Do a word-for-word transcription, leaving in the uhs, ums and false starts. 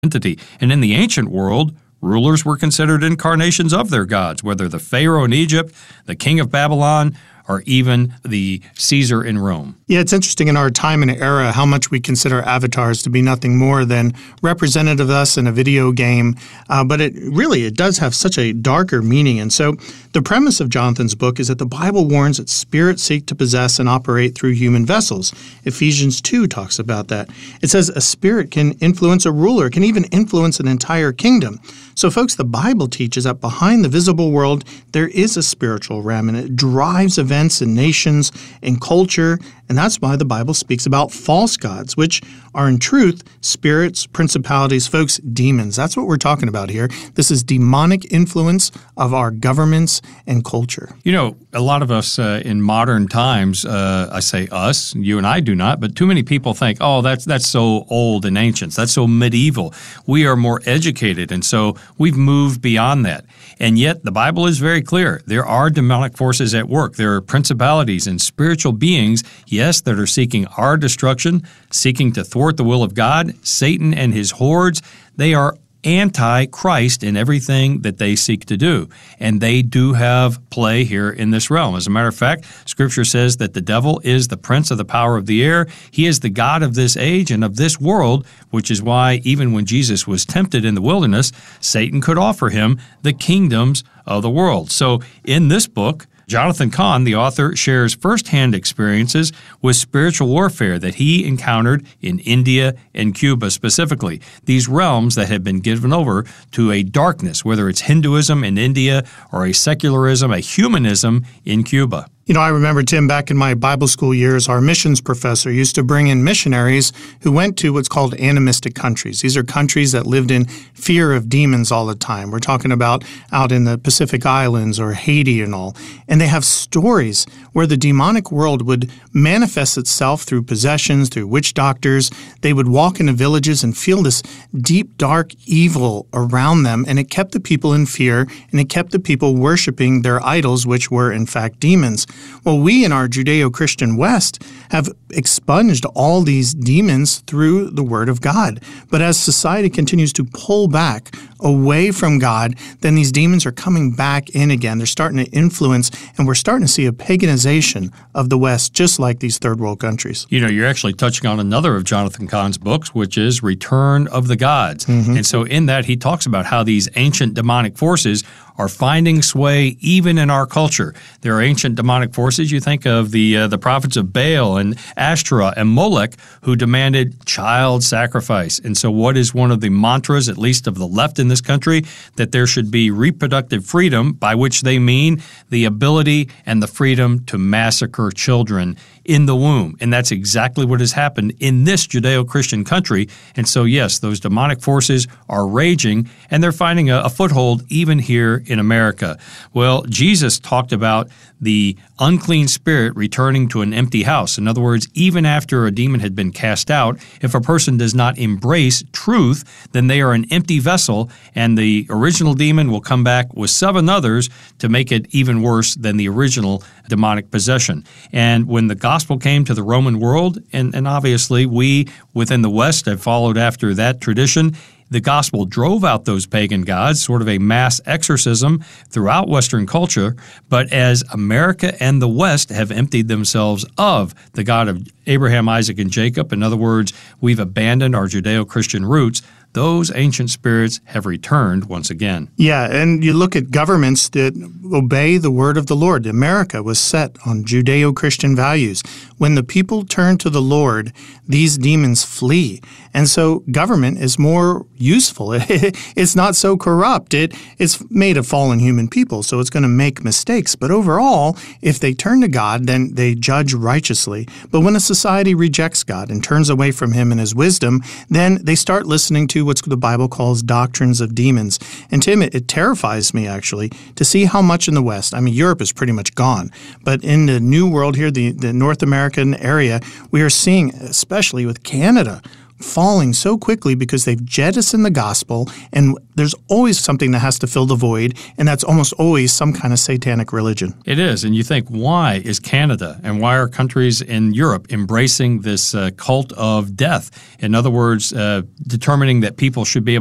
entity. And in the ancient world, rulers were considered incarnations of their gods, whether the Pharaoh in Egypt, the king of Babylon, or even the Caesar in Rome. Yeah, it's interesting in our time and era how much we consider avatars to be nothing more than representative of us in a video game, uh, but it really, it does have such a darker meaning. And so the premise of Jonathan's book is that the Bible warns that spirits seek to possess and operate through human vessels. Ephesians two talks about that. It says a spirit can influence a ruler, can even influence an entire kingdom. So folks, the Bible teaches that behind the visible world, there is a spiritual realm, and it drives events and nations and culture. And that's why the Bible speaks about false gods, which are in truth spirits, principalities, folks, demons. That's what we're talking about here. This is demonic influence of our governments and culture. You know, a lot of us uh, in modern times, uh, I say us, you and I do not, but too many people think, oh, that's that's so old and ancient. That's so medieval. We are more educated, and so we've moved beyond that. And yet the Bible is very clear. There are demonic forces at work. There are principalities and spiritual beings, yes, that are seeking our destruction, seeking to thwart the will of God. Satan and his hordes, they are anti-Christ in everything that they seek to do. And they do have play here in this realm. As a matter of fact, Scripture says that the devil is the prince of the power of the air. He is the god of this age and of this world, which is why even when Jesus was tempted in the wilderness, Satan could offer him the kingdoms of the world. So in this book, Jonathan Cahn, the author, shares firsthand experiences with spiritual warfare that he encountered in India and Cuba specifically, these realms that have been given over to a darkness, whether it's Hinduism in India or a secularism, a humanism in Cuba. You know, I remember, Tim, back in my Bible school years, our missions professor used to bring in missionaries who went to what's called animistic countries. These are countries that lived in fear of demons all the time. We're talking about out in the Pacific Islands or Haiti and all. And they have stories where the demonic world would manifest itself through possessions, through witch doctors. They would walk into villages and feel this deep, dark evil around them, and it kept the people in fear, and it kept the people worshiping their idols, which were, in fact, demons. Well, we in our Judeo-Christian West have expunged all these demons through the Word of God. But as society continues to pull back away from God, then these demons are coming back in again. They're starting to influence, and we're starting to see a paganization of the West, just like these third world countries. You know, you're actually touching on another of Jonathan Cahn's books, which is Return of the Gods. Mm-hmm. And so in that, he talks about how these ancient demonic forces are finding sway even in our culture. There are ancient demonic forces. You think of the uh, the prophets of Baal and Ashtoreth and Molech who demanded child sacrifice. And so what is one of the mantras, at least of the left in this country, that there should be reproductive freedom, by which they mean the ability and the freedom to massacre children in the womb. And that's exactly what has happened in this Judeo-Christian country. And so, yes, those demonic forces are raging, and they're finding a, a foothold even here in America. Well, Jesus talked about the unclean spirit returning to an empty house. In other words, even after a demon had been cast out, if a person does not embrace truth, then they are an empty vessel, and the original demon will come back with seven others to make it even worse than the original demonic possession. And when the gospel came to the Roman world, and, and obviously we within the West have followed after that tradition, the gospel drove out those pagan gods, sort of a mass exorcism throughout Western culture. But as America and the West have emptied themselves of the God of Abraham, Isaac, and Jacob, in other words, we've abandoned our Judeo-Christian roots, those ancient spirits have returned once again. Yeah, and you look at governments that obey the word of the Lord. America was set on Judeo-Christian values. When the people turn to the Lord, these demons flee. And so government is more useful. It's not so corrupt. It, it's made of fallen human people, so it's going to make mistakes. But overall, if they turn to God, then they judge righteously. But when a society rejects God and turns away from Him and His wisdom, then they start listening to what the Bible calls doctrines of demons. And Tim, it, it terrifies me, actually, to see how much in the West, I mean, Europe is pretty much gone, but in the New World here, the, the North American area, we are seeing, especially with Canada, falling so quickly because they've jettisoned the gospel, and there's always something that has to fill the void, and that's almost always some kind of satanic religion. It is, and you think, why is Canada and why are countries in Europe embracing this uh, cult of death? In other words, uh, determining that people should be able